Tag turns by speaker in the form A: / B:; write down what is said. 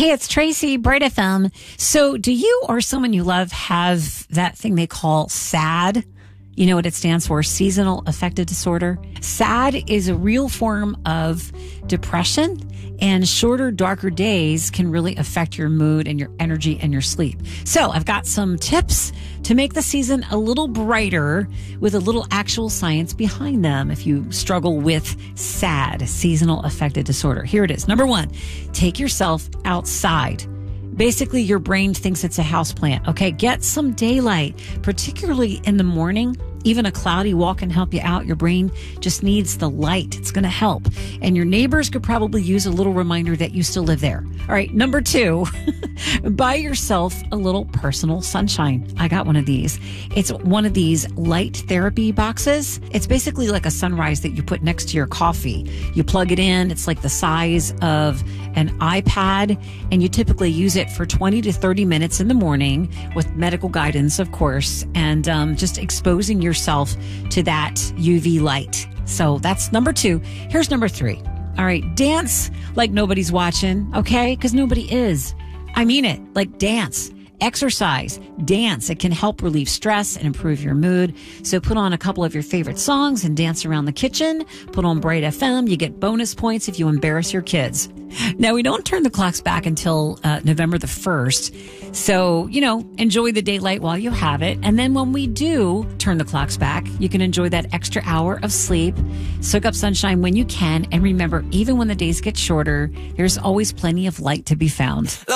A: Hey, it's Tracy, Bright FM. So do you or someone you love have that thing they call SAD? You know what it stands for? Seasonal affective disorder. SAD is a real form of depression, and shorter, darker days can really affect your mood and your energy and your sleep. So I've got some tips to make the season a little brighter with a little actual science behind them if you struggle with SAD, seasonal affective disorder. Here it is. Number 1, take yourself outside. Basically, your brain thinks it's a houseplant. Okay, get some daylight, particularly in the morning. Even a cloudy walk can help you out. Your brain just needs the light. It's going to help. And your neighbors could probably use a little reminder that you still live there. All right, number 2, buy yourself a little personal sunshine. I got one of these. It's one of these light therapy boxes. It's basically like a sunrise that you put next to your coffee. You plug it in. It's like the size of an iPad, and you typically use it for 20 to 30 minutes in the morning with medical guidance, of course, and just exposing yourself to that UV light. So that's number 2. Here's number 3. All right, dance like nobody's watching, okay? Because nobody is. I mean it. Like, dance. Exercise, dance. It can help relieve stress and improve your mood. So put on a couple of your favorite songs and dance around the kitchen. Put on Bright FM. You get bonus points if you embarrass your kids. Now, we don't turn the clocks back until November the 1st. So, enjoy the daylight while you have it. And then when we do turn the clocks back, you can enjoy that extra hour of sleep. Soak up sunshine when you can. And remember, even when the days get shorter, there's always plenty of light to be found.